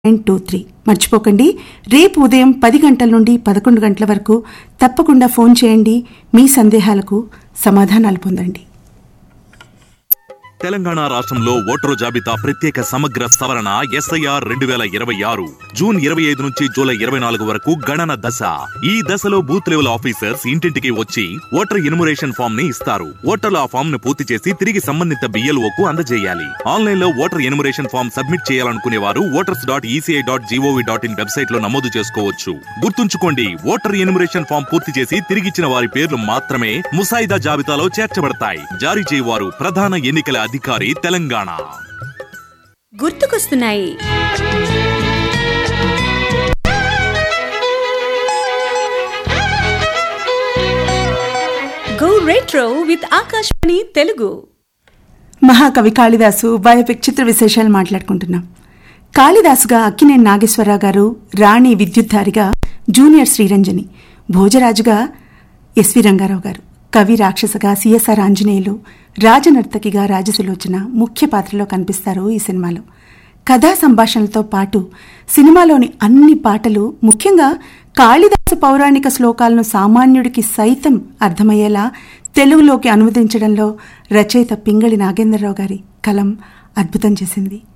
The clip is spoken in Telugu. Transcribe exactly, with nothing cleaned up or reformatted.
టూ త్రీ మర్చిపోకండి. రేపు ఉదయం పది గంటల నుండి పదకొండు గంటల వరకు తప్పకుండా ఫోన్ చేయండి. మీ సందేహాలకు సమాధానాలు పొందండి. తెలంగాణ రాష్ట్రంలో ఓటరు జాబితా ప్రత్యేక సమగ్ర సవరణ ఎస్ఐఆర్ రెండు వేల ఇరవై ఆరు జూన్ ఇరవై ఐదు నుంచి జూలై ఇరవై నాలుగు వరకు గణన దశ. ఈ దశలో బూత్ లెవెల్ ఆఫీసర్స్ ఇంటింటికి వచ్చి ఓటర్ ఎన్యుమరేషన్ ఫామ్ ని ఇస్తారు. ఓటర్లు ఆ ఫామ్ ను పూర్తి చేసి తిరిగి సంబంధిత బిఎల్ఓకు అందజేయాలి. ఆన్లైన్ లో ఓటర్ ఎన్యుమరేషన్ ఫామ్ సబ్మిట్ చేయాలనుకునే వారు voters dot ECI dot GOV dot in website లో నమోదు చేసుకోవచ్చు. గుర్తుంచుకోండి, ఓటర్ ఎన్యుమరేషన్ ఫామ్ పూర్తి చేసి తిరిగిచ్చిన వారి పేర్లు మాత్రమే ముసాయిదా జాబితాలో చేర్చబడతాయి. జారీ చేయవారు ప్రధాన ఎన్నికల అధికారి, తెలంగాణ. గుర్తుకొస్తున్నాయి. Go retro with Akashvani Telugu. మహాకవి కాళిదాసు బయోపిక్ చిత్ర విశేషాలు మాట్లాడుకుంటున్నాం. కాళిదాసుగా అక్కినేని నాగేశ్వరరావు గారు, రాణి విద్యుద్ధారిగా జూనియర్ శ్రీరంజని, భోజరాజుగా ఎస్వి రంగారావు గారు, కవి రాక్షసగా సిఎస్ఆర్ ఆంజనేయులు, రాజనర్తకిగా రాజసులోచన ముఖ్య పాత్రలో కనిపిస్తారు ఈ సినిమాలో. కథా సంభాషణలతో పాటు సినిమాలోని అన్ని పాటలు, ముఖ్యంగా కాళిదాసు పౌరాణిక శ్లోకాలను సామాన్యుడికి సైతం అర్థమయ్యేలా తెలుగులోకి అనువదించడంలో రచయిత పింగళి నాగేంద్రరావు గారి కలం అద్భుతం చేసింది.